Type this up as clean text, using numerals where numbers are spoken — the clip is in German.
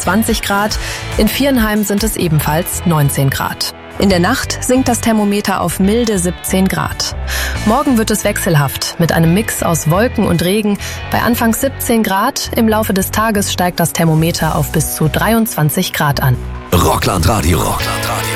20 Grad. In Viernheim sind es ebenfalls 19 Grad. In der Nacht sinkt das Thermometer auf milde 17 Grad. Morgen wird es wechselhaft mit einem Mix aus Wolken und Regen. Bei anfangs 17 Grad, im Laufe des Tages steigt das Thermometer auf bis zu 23 Grad an. Rockland Radio.